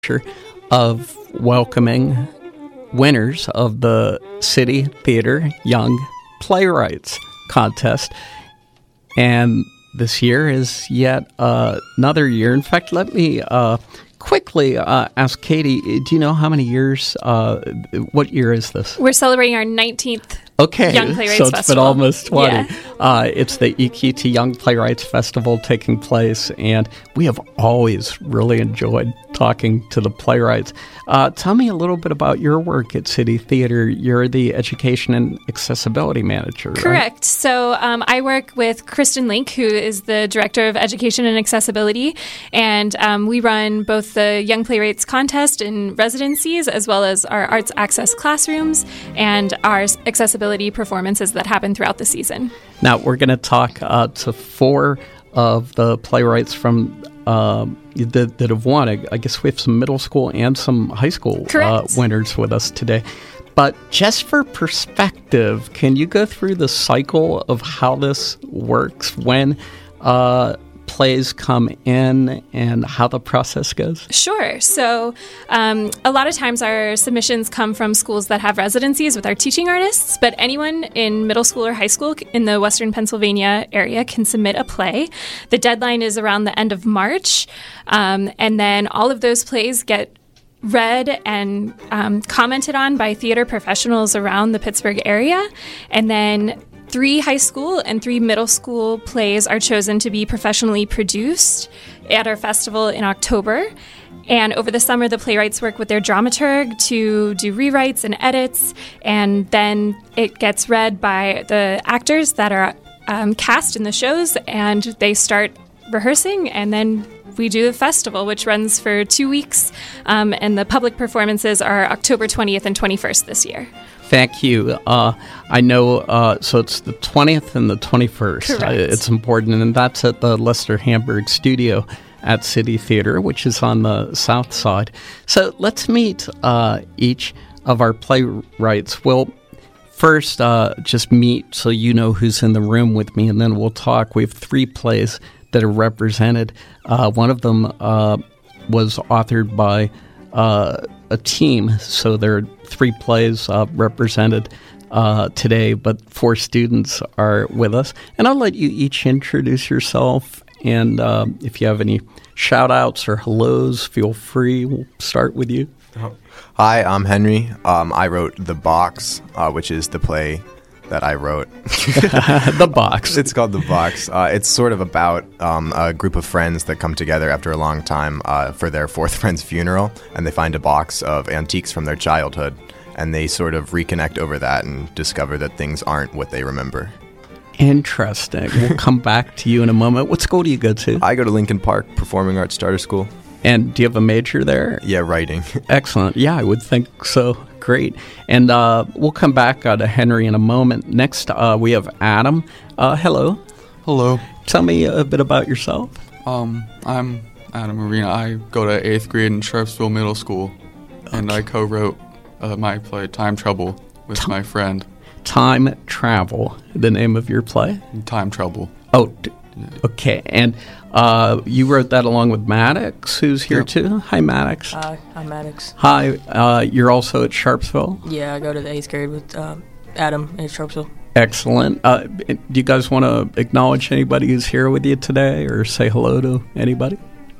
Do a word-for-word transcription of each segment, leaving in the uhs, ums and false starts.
of welcoming winners of the City Theater Young Playwrights Contest. And this year is yet uh, another year. In fact, let me uh, quickly uh, ask Katie, do you know how many years, uh, what year is this? We're celebrating our nineteenth Okay, Young Playwrights so it's Festival. been almost twenty. Yeah. Uh, it's the E Q T Young Playwrights Festival taking place, and we have always really enjoyed talking to the playwrights. Uh, tell me a little bit about your work at City Theater. You're the Education and Accessibility Manager, right? Correct. So um, I work with Kristen Link, who is the Director of Education and Accessibility, and um, we run both the Young Playwrights Contest and residencies, as well as our Arts Access classrooms and our accessibility performances that happen throughout the season. Now, we're going to talk uh, to four of the playwrights from um, that, that have won. I, I guess we have some middle school and some high school uh, winners with us today. But just for perspective, can you go through the cycle of how this works when uh, plays come in and how the process goes? Sure. So um, a lot of times our submissions come from schools that have residencies with our teaching artists, but anyone in middle school or high school in the Western Pennsylvania area can submit a play. The deadline is around the end of March, um, and then all of those plays get read and um, commented on by theater professionals around the Pittsburgh area, and then three high school and three middle school plays are chosen to be professionally produced at our festival in October. And over the summer, the playwrights work with their dramaturg to do rewrites and edits, and then it gets read by the actors that are um, cast in the shows, and they start rehearsing, and then we do the festival, which runs for two weeks, um, and the public performances are October twentieth and twenty-first this year. Thank you. Uh, I know, uh, so it's the twentieth and the twenty-first. Uh, it's important, and that's at the Lester Hamburg Studio at City Theater, which is on the south side. So let's meet uh, each of our playwrights. We'll first uh, just meet so you know who's in the room with me, and then we'll talk. We have three plays that are represented. Uh, one of them uh, was authored by uh, a team, so there are three plays uh, represented uh, today, but four students are with us. And I'll let you each introduce yourself, and uh, if you have any shout-outs or hellos, feel free. We'll start with you. Hi, I'm Henry. Um, I wrote The Box, uh, which is the play that I wrote. The Box. It's called The Box. Uh, it's sort of about um, a group of friends that come together after a long time uh, for their fourth friend's funeral, and they find a box of antiques from their childhood, and they sort of reconnect over that and discover that things aren't what they remember. Interesting. We'll come back to you in a moment. What school do you go to? I go to Lincoln Park Performing Arts Starter School. And do you have a major there? Yeah, writing. Excellent. Yeah, I would think so. Great. And uh, we'll come back uh, to Henry in a moment. Next, uh, we have Adam. Uh, hello. Hello. Tell me a bit about yourself. Um, I'm Adam Marina. I go to eighth grade in Sharpsville Middle School, okay. and I co-wrote uh, my play Time Trouble with T- my friend. Time Travel, the name of your play? Time Trouble. Oh, d- okay. And uh, you wrote that along with Maddox, who's here yep. too. Hi, Maddox. Hi, I'm Maddox. Hi. Uh, you're also at Sharpsville? Yeah, I go to the eighth grade with um, Adam at Sharpsville. Excellent. Uh, do you guys want to acknowledge anybody who's here with you today or say hello to anybody?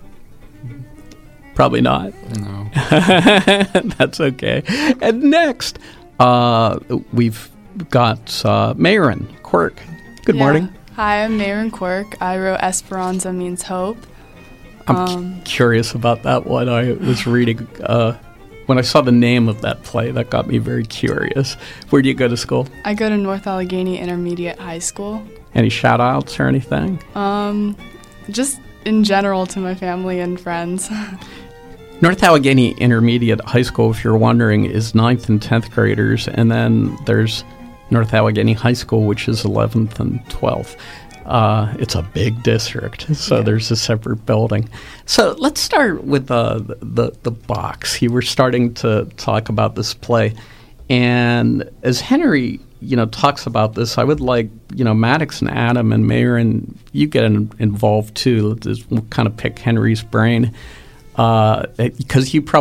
Probably not. No. That's okay. And next, uh, we've got uh, Mayron Quirk. Good yeah. morning. Hi, I'm Mayron Quirk. I wrote Esperanza Means Hope. I'm um, c- curious about that one. I was reading, uh, when I saw the name of that play, that got me very curious. Where do you go to school? I go to North Allegheny Intermediate High School. Any shout-outs or anything? Um, just in general to my family and friends. North Allegheny Intermediate High School, if you're wondering, is ninth and tenth graders, and then there's North Allegheny High School, which is eleventh and twelfth. Uh, it's a big district, so yeah. there's a separate building. So let's start with uh, the, the the box. You were starting to talk about this play, and as Henry, you know, talks about this, I would like, you know, Maddox and Adam and Mayron, you get in, involved too. We'll kind of pick Henry's brain. because uh, you probably